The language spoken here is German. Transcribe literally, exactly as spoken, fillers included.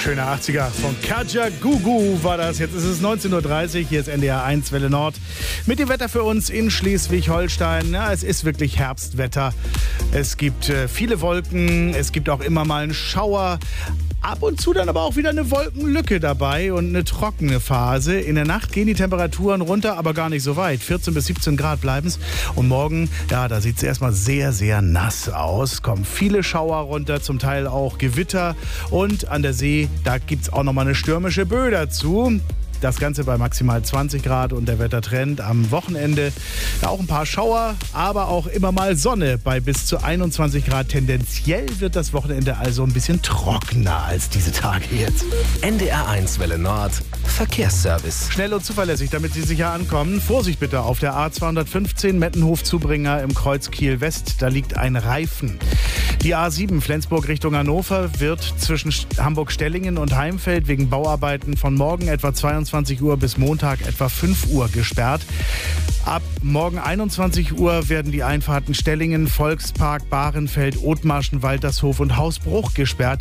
Schöne achtziger von Kajagoogoo war das. Jetzt ist es neunzehn Uhr dreißig, hier ist N D R eins Welle Nord. Mit dem Wetter für uns in Schleswig-Holstein. Ja, es ist wirklich Herbstwetter. Es gibt äh, viele Wolken, es gibt auch immer mal einen Schauer. Ab und zu dann aber auch wieder eine Wolkenlücke dabei und eine trockene Phase. In der Nacht gehen die Temperaturen runter, aber gar nicht so weit. vierzehn bis siebzehn Grad bleiben es. Und morgen, ja, da sieht es erstmal sehr, sehr nass aus. Kommen viele Schauer runter, zum Teil auch Gewitter. Und an der See, da gibt es auch nochmal eine stürmische Böe dazu. Das Ganze bei maximal zwanzig Grad und der Wettertrend am Wochenende. Ja, auch ein paar Schauer, aber auch immer mal Sonne bei bis zu einundzwanzig Grad. Tendenziell wird das Wochenende also ein bisschen trockener als diese Tage jetzt. N D R eins Welle Nord Verkehrsservice. Schnell und zuverlässig, damit Sie sicher ankommen. Vorsicht bitte auf der A zweihundertfünfzehn Mettenhof-Zubringer im Kreuz Kiel-West. Da liegt ein Reifen. Die A sieben Flensburg Richtung Hannover wird zwischen Hamburg-Stellingen und Heimfeld wegen Bauarbeiten von morgen etwa zweiundzwanzig Uhr bis Montag etwa fünf Uhr gesperrt. Ab morgen einundzwanzig Uhr werden die Einfahrten Stellingen, Volkspark, Bahrenfeld, Othmarschen, Waltershof und Hausbruch gesperrt.